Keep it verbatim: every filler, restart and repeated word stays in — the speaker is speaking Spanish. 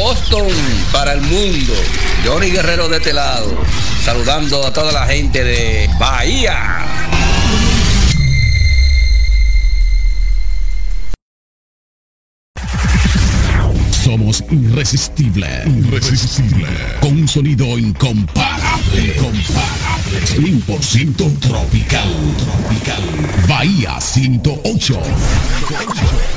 Boston para el mundo. Johnny Guerrero de este lado, saludando a toda la gente de Bahía. Somos irresistibles, irresistibles, con un sonido incomparable, incomparable, cien por ciento tropical, tropical. Bahía ciento ocho.